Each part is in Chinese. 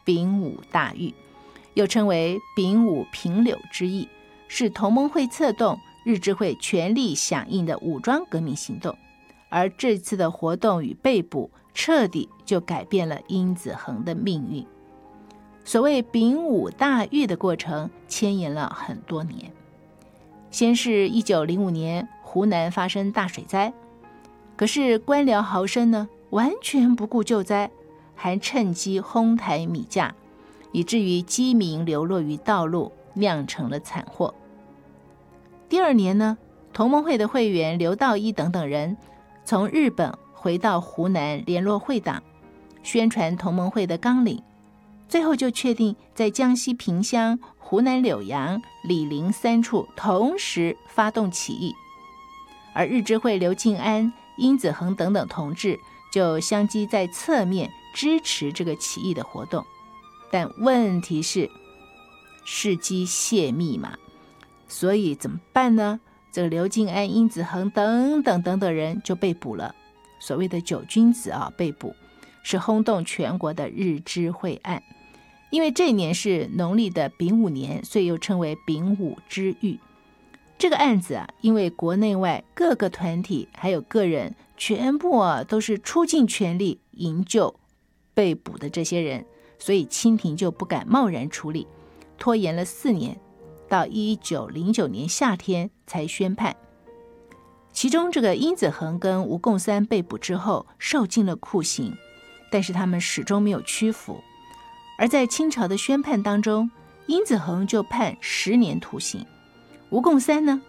丙午大狱，又称为丙午平柳之役，是同盟会策动，日治会全力响应的武装革命行动。而这次的活动与被捕，彻底就改变了殷子衡的命运。所谓丙午大狱的过程牵延了很多年。先是1905年湖南发生大水灾，可是官僚豪绅呢，完全不顾救灾，还趁机哄抬米价，以至于饥民流落于道路，酿成了惨祸。第二年呢，同盟会的会员刘道一等等人从日本回到湖南联络会党，宣传同盟会的纲领，最后就确定在江西萍乡、湖南柳阳、醴陵3处同时发动起义，而日治会刘敬安、殷子衡等等同志就相继在侧面支持这个起义的活动。但问题是事机泄密嘛，所以怎么办呢？这个刘敬安、殷子衡等等人就被捕了，所谓的九君子被捕，是轰动全国的日知会案。因为这一年是农历的丙午年，所以又称为丙午之狱。这个案子因为国内外各个团体还有个人全部都是出尽全力营救被捕的这些人，所以清廷就不敢贸然处理，拖延了4年，到1909年夏天才宣判。其中这个殷子衡跟吴贡三被捕之后受尽了酷刑，但是他们始终没有屈服。而在清朝的宣判当中，殷子衡就判10年徒刑，吴贡三呢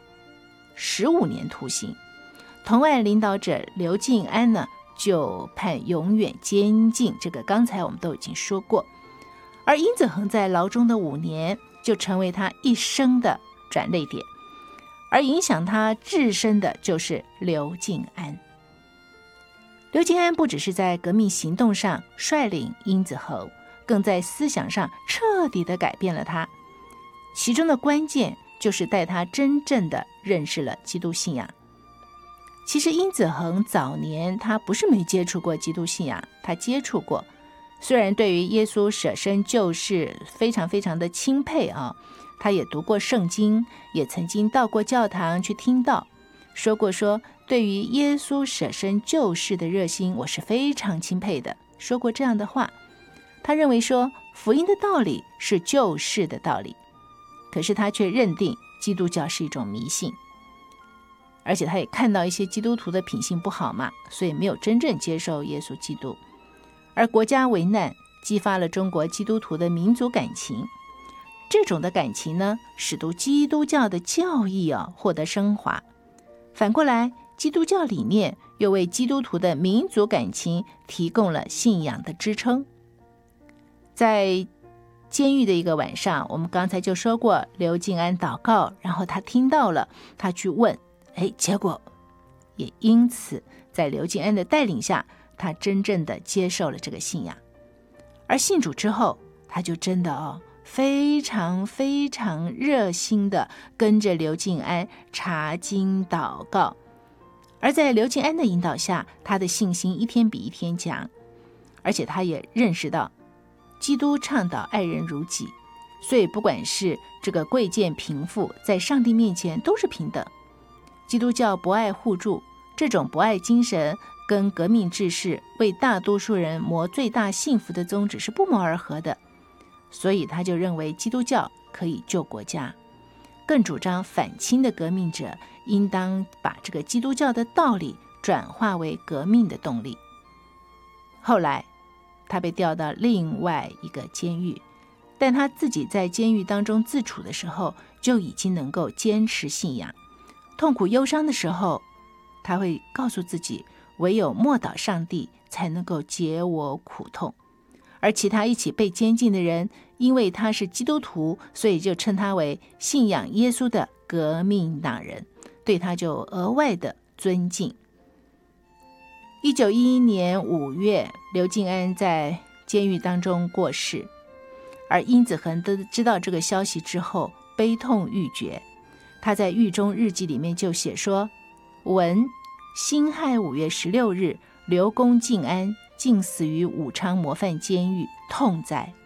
15年徒刑，同案领导者刘敬安呢就判永远监禁，这个刚才我们都已经说过。而殷子衡在牢中的5年就成为他一生的转捩点，而影响他至深的就是刘敬安。刘敬安不只是在革命行动上率领殷子衡，更在思想上彻底的改变了他，其中的关键就是带他真正的认识了基督信仰。其实殷子衡早年他不是没接触过基督信仰，他接触过，虽然对于耶稣舍身救世非常非常的钦佩他也读过圣经，也曾经到过教堂去听道，说对于耶稣舍身救世的热心，我是非常钦佩的，说过这样的话。他认为福音的道理是救世的道理，可是他却认定基督教是一种迷信，而且他也看到一些基督徒的品性不好嘛，所以没有真正接受耶稣基督。而国家危难激发了中国基督徒的民族感情，这种的感情呢，使得基督教的教义获得升华。反过来，基督教理念又为基督徒的民族感情提供了信仰的支撑。在监狱的一个晚上，我们刚才就说过，刘敬安祷告，然后他听到了，他去问，结果也因此在刘敬安的带领下，他真正的接受了这个信仰。而信主之后，他就真的非常非常热心的跟着刘敬安查经祷告。而在刘敬安的引导下，他的信心一天比一天强，而且他也认识到基督倡导爱人如己，所以不管是这个贵贱贫富，在上帝面前都是平等。基督教博爱互助，这种博爱精神跟革命志士为大多数人谋最大幸福的宗旨是不谋而合的，所以他就认为基督教可以救国家，更主张反清的革命者应当把这个基督教的道理转化为革命的动力。后来他被调到另外一个监狱，但他自己在监狱当中自处的时候，就已经能够坚持信仰。痛苦忧伤的时候，他会告诉自己，唯有默祷上帝才能够解我苦痛。而其他一起被监禁的人，因为他是基督徒，所以就称他为信仰耶稣的革命党人，对他就额外的尊敬。1911年5月，刘敬安在监狱当中过世，而殷子衡都知道这个消息之后，悲痛欲绝。他在狱中日记里面就写说：文辛亥5月16日，刘公敬安竟死于武昌模范监狱，痛哉